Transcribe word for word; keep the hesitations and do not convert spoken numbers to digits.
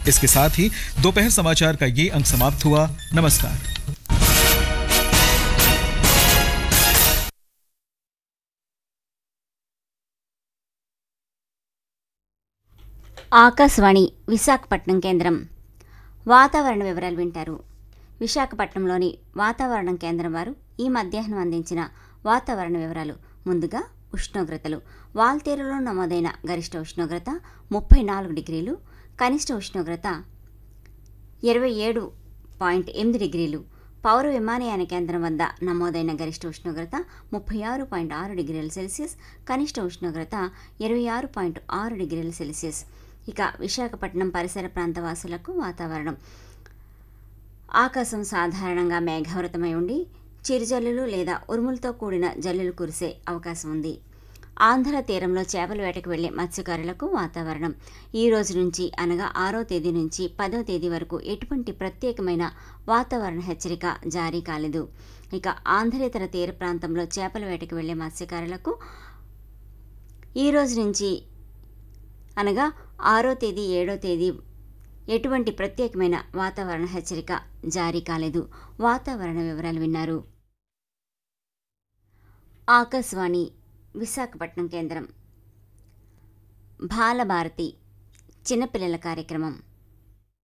इसके साथ ही दोपहर समाचार का ये अंक समाप्त हुआ। नमस्कार। ఆకాశవాణి విశాఖపట్నం కేంద్రం వాతావరణ వివరాలు వింటారు. విశాఖపట్నంలోని వాతావరణం కేంద్రం వారు ఈ మధ్యాహ్నం అందించిన వాతావరణ వివరాలు. ముందుగా ఉష్ణోగ్రతలు. వాల్తేరులో నమోదైన గరిష్ట ఉష్ణోగ్రత ముప్పై నాలుగు డిగ్రీలు, కనిష్ట ఉష్ణోగ్రత ఇరవై ఏడు పాయింట్ ఎనిమిది డిగ్రీలు. పౌర విమానయాన కేంద్రం వద్ద నమోదైన గరిష్ట ఉష్ణోగ్రత ముప్పై ఆరు పాయింట్ ఆరు డిగ్రీల సెల్సియస్, కనిష్ట ఉష్ణోగ్రత ఇరవై ఆరు పాయింట్ ఆరు డిగ్రీల సెల్సియస్. ఇక విశాఖపట్నం పరిసర ప్రాంత వాసులకు వాతావరణం. ఆకాశం సాధారణంగా మేఘావృతమై ఉండి చిరుజల్లులు లేదా ఉరుములతో కూడిన జల్లులు కురిసే అవకాశం ఉంది. ఆంధ్ర తీరంలో చేపల వేటకు వెళ్లే మత్స్యకారులకు వాతావరణం. ఈ రోజు నుంచి అనగా ఆరో తేదీ నుంచి పదో తేదీ వరకు ఎటువంటి ప్రత్యేకమైన వాతావరణ హెచ్చరిక జారీ కాలేదు. ఇక ఆంధ్రేతర తీర ప్రాంతంలో చేపల వేటకు వెళ్లే మత్స్యకారులకు ఈ రోజు నుంచి అనగా ఆరో తేదీ ఏడో తేదీ ఎటువంటి ప్రత్యేకమైన వాతావరణ హెచ్చరిక జారీ కాలేదు. వాతావరణ వివరాలు విన్నారు. ఆకాశవాణి విశాఖపట్నం కేంద్రం. బాలభారతి చిన్నపిల్లల కార్యక్రమం.